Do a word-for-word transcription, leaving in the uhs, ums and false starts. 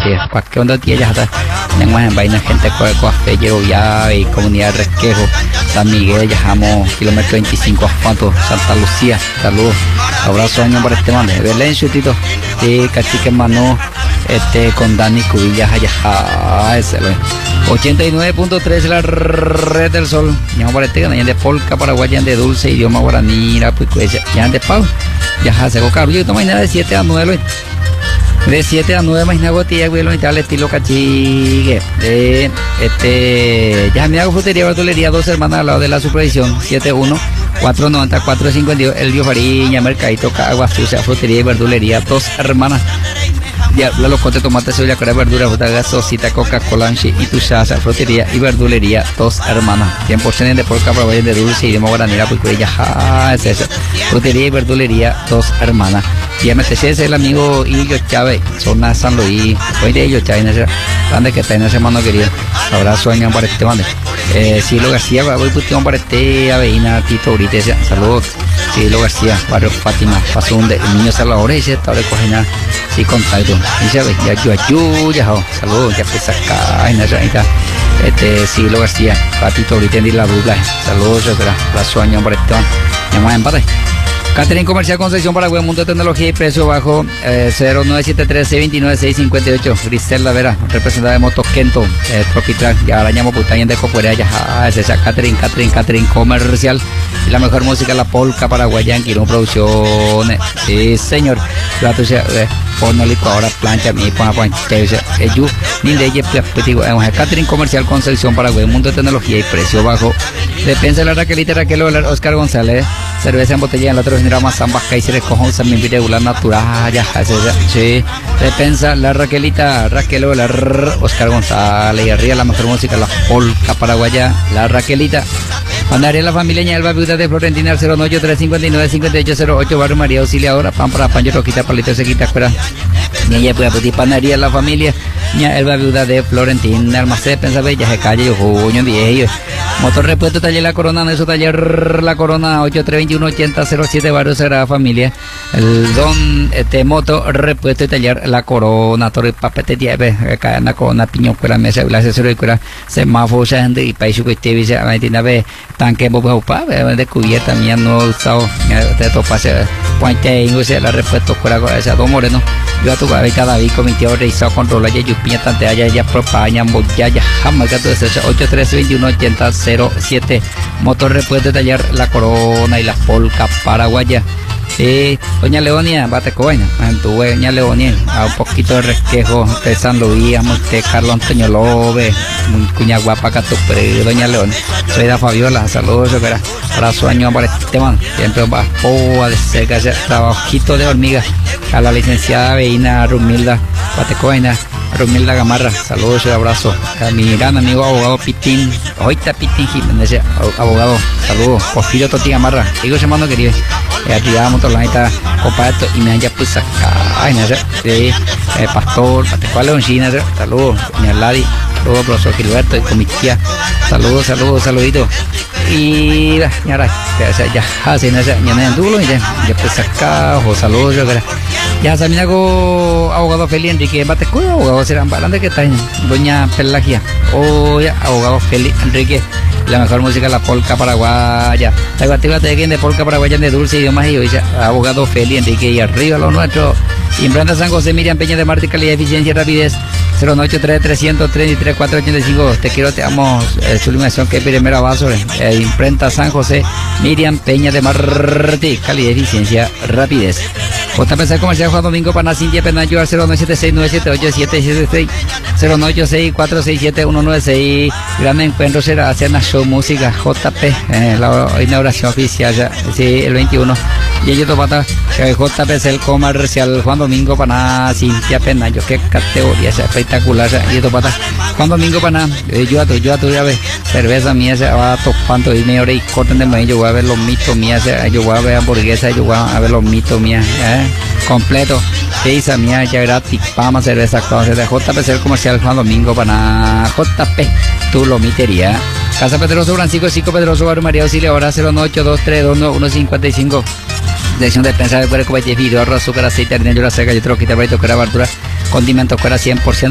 tío. ¿Para qué onda tía? Ya está. Tenemos en vaina gente con Coafé, ya y Comunidad Resquejo, San Miguel, Yajamo, kilómetro veinticinco, Asfalto, Santa Lucía. Saludos. Abrazo año para este mande. Belén, chutito. Sí, cachique mano. Este, con Dani Cubillas, allá, ese lo ochenta y nueve punto tres la red del sol. Ya para este, ya de polca, paraguay, ya de dulce, idioma guaraní, pues ya de pau. Ya se coca, yo tomo nada de siete a nueve. De siete a nueve más nagotilla, güey, lo tal estilo cachigue. De este, ya me hago frutería, verdulería, dos hermanas al lado de la supervisión, siete uno cuatro noventa cuatro cincuenta y dos, El Biofariña, Mercadito, Agua Sucia, frutería y verdulería, dos hermanas. Ya, la locote, tomate, cebolla, cara, verdura, fruta, gasosita, Coca-Cola, y tu salsa, frutería y verdulería, dos hermanas. cien por ciento de polca, paraguay, de dulce, idioma guaranira, pues ya, ja, es eso. Frutería y verdulería, dos hermanas. Y M T C es el amigo Illo Chávez, zona San Luis. Hoy de Illo Chávez, grande que está en ese hermano querido. Abrazo, año para este mande. Eh, Silo García, voy puteón para este, Aveina, Tito, ahorita, saludos. Silo García, barrio Fátima, pasó un de niño Salvador, ese está de cocina, sí, contacto. Y ya ves, ya yo ayudo, ya saludos, ya pues acá, en esa ahorita, este, Silo García, Patito, ahorita en la dupla, saludos, abrazo, año para este, ya más empate. Catering Comercial Concepción Paraguay, Mundo de Tecnología y Precio Bajo, eh, cero nueve siete tres seis dos nueve seis cinco ocho. Grisela Vera, representada de Motos Kento, eh, Tropical, ya arañamos putaña de Cocuerea, ya, ah, es esa Catering, Catering, Catering Comercial. Y la mejor música, la polca paraguaya en Quirón Producciones. Sí, señor. Plato, eh, porno, licuadora, plancha, mi pona, pon, yo, ni de ella, digo, Catering Comercial Concepción Paraguay, Mundo de Tecnología y Precio Bajo. Defensa la Raquelita, Raquel Olar, Oscar González, cerveza en botella en la otra general más ambas caíces, cojón, samimbi regular natural, ya, sí. Defensa la Raquelita, Raquel Olar, Oscar González, y arriba la mejor música, la polca paraguaya, la Raquelita. Panadería La Familia, Elba Viuda de Florentina, cero nueve tres cinco nueve cinco ocho cero ocho, Barrio María Auxiliadora, pan para pan, yo roquita, palito, sequita, espera. Ni ella puede pedir Panadería La Familia, ña Elba Viuda de Florentina, almacén, pensa bella, se calle, yo juño, diez, motor repuesto, taller La Corona, en su taller La Corona, ocho tres dos uno ocho cero cero siete, Barrio Sagrada Familia, el don, este, moto repuesto, taller La Corona, torre, papete, dieve, acá en La Corona, piñón, cuera, mesa, la asesor y cuera, semáforo, gente, y país, que te dice, a tiene ve, tanque, bobo, pa, descubierta, mía, no usado, te topase, puente, y la repuesto, cuera, esa dos moreno, yo a tu cabeza, cada vez, comitió, realizado, controla, ya, yo, piña, tante, allá, ya, propaña, ya, ya, jamás, gato, ocho tres dos uno ocho cero siete, motor repuesto, taller La Corona y la polca paraguaya. Sí, doña Leonia, bate coña, anduve doña Leonia, a un poquito de resquejo de San Luis, de Carlos Antonio Lobe, cuña guapa catupre, doña Leonia, soy da Fabiola, saludos, para, para su año para este man, siempre va a de cerca, trabajito de hormiga, a la licenciada Veina Rumilda, bate coña, Rumilda Gamarra, saludos y abrazo, a mi gran amigo abogado Pitín, ahorita Pitín Jiménez, abogado, saludos, Porfirio Toti Gamarra, digo ese mano querido, eh, activamos toda la gente, compadre, y me han ya pues acá, sí, eh, Pastor, Patecual Leoncina, saludos, doña Ladi, saludos, profesor Gilberto, y con mi tía, saludos, saludos, saluditos, y ya, ya, ya, así, ya, ya, ya, ya pues acá, saludos, yo creo. Ya también hago abogado Feli Enrique Batecuy, abogado serán balante que está doña Pelagia, o ya, abogado Feli Enrique, la mejor música, la polca paraguaya, la guativa de polca paraguaya de dulce idiomas y hoy abogado Feli Enrique y arriba lo nuestro, Implanta San José, Miriam Peña de Marte, calidad, eficiencia y rapidez, cero nueve ocho tres tres tres tres cuatro ocho cinco, te quiero, te amo, eh, su iluminación que es primera vaso, eh, Imprenta San José, Miriam Peña de Marte, calidad, eficiencia, rapidez. J P C Comercial Juan Domingo Pana Cintia Penayo al cero nueve siete seis nueve siete ocho siete siete seis, cero nueve ocho seis cuatro seis siete uno nueve seis. Gran encuentro será hacia la show música J P, eh, la inauguración oficial ya, sí, el veintiuno. Y ellos topata eh, J P C el comercial Juan Domingo Pana Cintia Penayo, qué categoría, es espectacular. Y ellos topata Juan Domingo Pana, eh, yo a tu, yo a tu, ya ves, cerveza mía se va topando y media hora y corten de maíz, yo voy a ver los mitos mías, yo voy a ver hamburguesa, yo voy a ver los mitos mías, eh. Completo, pizza mía ya gratis, pama, cerveza, cosas de J P C el comercial Juan Domingo para J P, tu lomitería. Casa Pedroso, Francisco Chico Pedroso, Barrio María Auxiliadora, cero nueve ocho dos tres dos uno cinco cinco. Dirección de despensa de cuero, cobertura, video, arroz, azúcar, aceite, harina, yola seca, yo troquita, barrito, cuera, verdura, condimentos, cuera cien por ciento.